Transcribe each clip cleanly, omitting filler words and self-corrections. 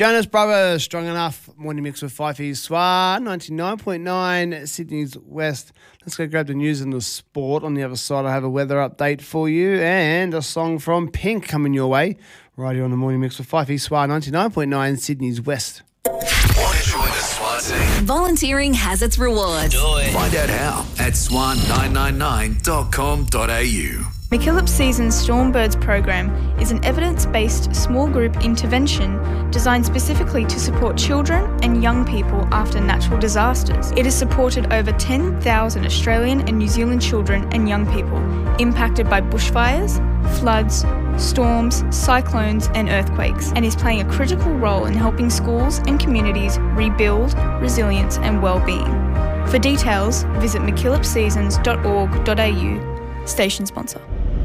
Jonas Brothers, Strong Enough, morning mix with Fifey Swar, 99.9 Sydney's West. Let's go grab the news and the sport. On the other side, I have a weather update for you and a song from Pink coming your way right here on the morning mix with Fifey Swar, 99.9 Sydney's West. Want to join the SWAT team? Volunteering has its rewards. Find out how at swan999.com.au. MacKillop Seasons Stormbirds program is an evidence-based small group intervention designed specifically to support children and young people after natural disasters. It has supported over 10,000 Australian and New Zealand children and young people impacted by bushfires, floods, storms, cyclones and earthquakes, and is playing a critical role in helping schools and communities rebuild resilience and well-being. For details, visit mckillopseasons.org.au. Station sponsor.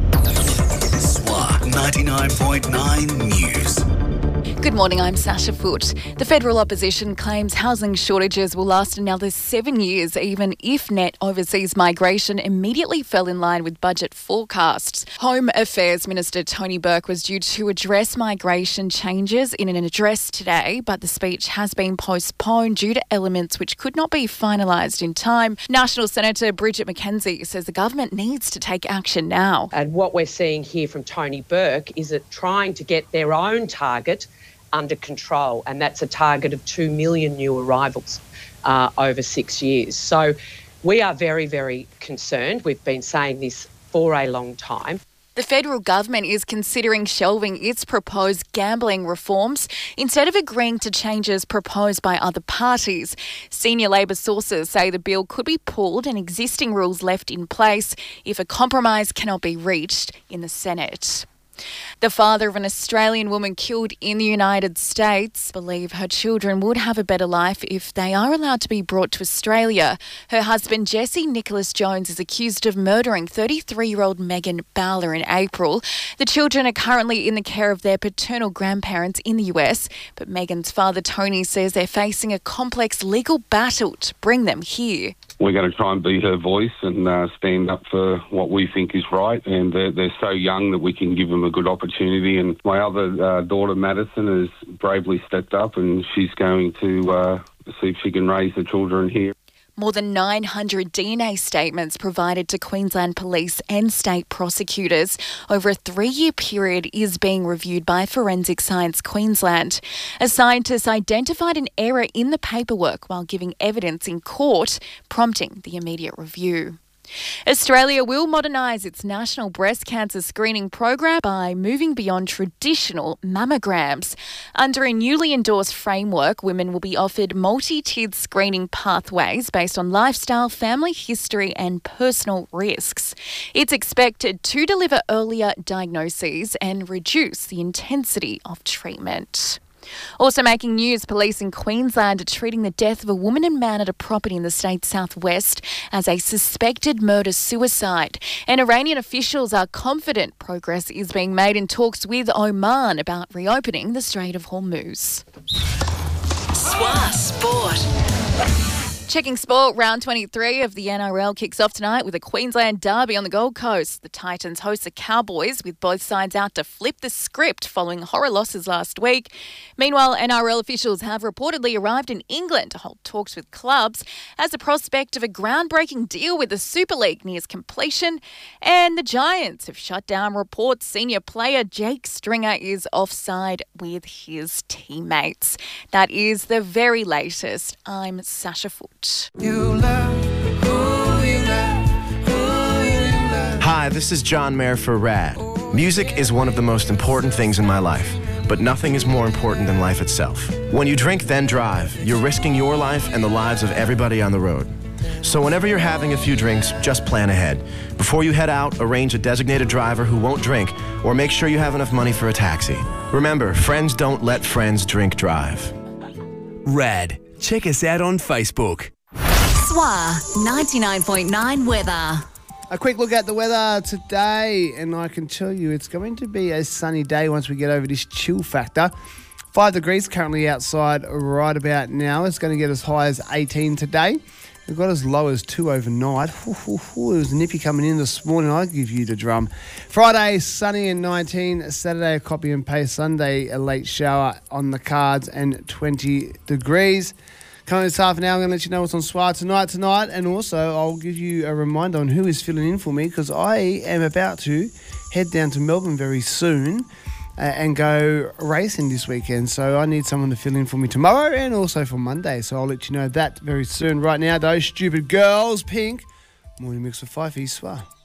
SWAT 99.9 News. Good morning, I'm Sasha Foote. The federal opposition claims housing shortages will last another 7 years, even if net overseas migration immediately fell in line with budget forecasts. Home Affairs Minister Tony Burke was due to address migration changes in an address today, but the speech has been postponed due to elements which could not be finalised in time. National Senator Bridget McKenzie says the government needs to take action now. And what we're seeing here from Tony Burke is it trying to get their own target under control, and that's a target of 2 million new arrivals over 6 years. So we are very, very concerned. We've been saying this for a long time. The federal government is considering shelving its proposed gambling reforms instead of agreeing to changes proposed by other parties. Senior Labor sources say the bill could be pulled and existing rules left in place if a compromise cannot be reached in the Senate. The father of an Australian woman killed in the United States believes her children would have a better life if they are allowed to be brought to Australia. Her husband, Jesse Nicholas Jones, is accused of murdering 33-year-old Megan Bowler in April. The children are currently in the care of their paternal grandparents in the US, but Megan's father, Tony, says they're facing a complex legal battle to bring them here. We're going to try and be her voice and stand up for what we think is right. And they're so young that we can give them a good opportunity. And my other daughter, Madison, has bravely stepped up and she's going to see if she can raise the children here. More than 900 DNA statements provided to Queensland Police and state prosecutors over a 3-year period is being reviewed by Forensic Science Queensland. A scientist identified an error in the paperwork while giving evidence in court, prompting the immediate review. Australia will modernise its national breast cancer screening program by moving beyond traditional mammograms. Under a newly endorsed framework, women will be offered multi-tiered screening pathways based on lifestyle, family history and personal risks. It's expected to deliver earlier diagnoses and reduce the intensity of treatment. Also making news, police in Queensland are treating the death of a woman and man at a property in the state's southwest as a suspected murder-suicide. And Iranian officials are confident progress is being made in talks with Oman about reopening the Strait of Hormuz. SWAT Sport. Checking sport, round 23 of the NRL kicks off tonight with a Queensland derby on the Gold Coast. The Titans host the Cowboys, with both sides out to flip the script following horror losses last week. Meanwhile, NRL officials have reportedly arrived in England to hold talks with clubs as the prospect of a groundbreaking deal with the Super League nears completion. And the Giants have shut down reports senior player Jake Stringer is offside with his teammates. That is the very latest. I'm Sasha Foote. Hi, this is John Mayer for RAD. Music is one of the most important things in my life, but nothing is more important than life itself. When you drink then drive, you're risking your life and the lives of everybody on the road. So whenever you're having a few drinks, just plan ahead. Before you head out, arrange a designated driver who won't drink, or make sure you have enough money for a taxi. Remember, friends don't let friends drink drive. RAD. Check us out on Facebook. SWAR 99.9 weather. A quick look at the weather today, and I can tell you it's going to be a sunny day once we get over this chill factor. 5 degrees currently outside right about now. It's going to get as high as 18 today. It got as low as 2 overnight. It was nippy coming in this morning. I'll give you the drum. Friday, sunny and 19. Saturday, a copy and paste. Sunday, a late shower on the cards and 20 degrees. Coming this half an hour, I'm going to let you know what's on SWA tonight. And also, I'll give you a reminder on who is filling in for me, because I am about to head down to Melbourne very soon and go racing this weekend. So I need someone to fill in for me tomorrow and also for Monday. So I'll let you know that very soon. Right now, though, Stupid Girls, Pink. Morning mix with Fifey, SWA.